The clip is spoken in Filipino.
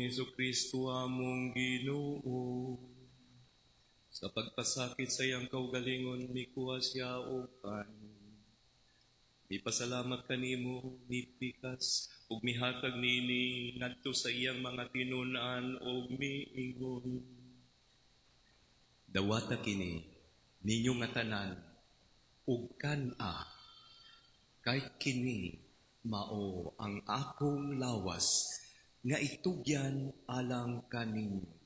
Hesukristo among Ginoo. Sa pagpasakit sa iyang kaugalingon, mikuha siya o kan. Mipasalamat kanimo, mipikas, ug mihatag nini ngadto sa iyang mga tinun-an o miingon. Dawata kini, ninyo nga tanan, ug kan-a, kay kini mao ang akong lawas nga itugyan alang kaninyo.